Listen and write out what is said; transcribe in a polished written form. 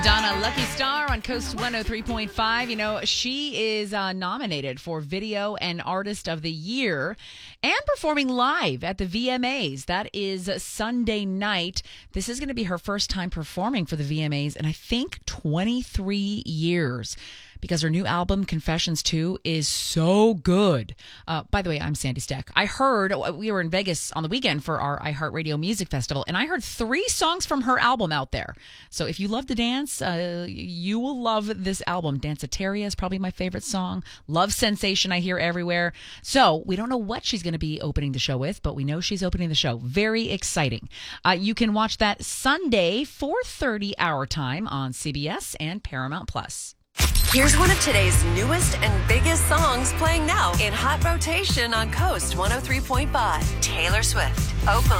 Donna Lucky Star on Coast 103.5. You know, she is nominated for Video and Artist of the Year and performing live at the VMAs. That is Sunday night. This is going to be her first time performing for the VMAs in, I think, 23 years. Because her new album, Confessions 2, is so good. By the way, I'm Sandy Steck. I heard, we were in Vegas on the weekend for our iHeartRadio Music Festival, and I heard 3 songs from her album out there. So if you love to dance, you will love this album. Danceteria is probably my favorite song. Love Sensation I hear everywhere. So we don't know what she's going to be opening the show with, but we know she's opening the show. Very exciting. You can watch that Sunday, 4:30 our time on CBS and Paramount Plus. Here's one of today's newest and biggest songs playing now in hot rotation on Coast 103.5. Taylor Swift, Oakland.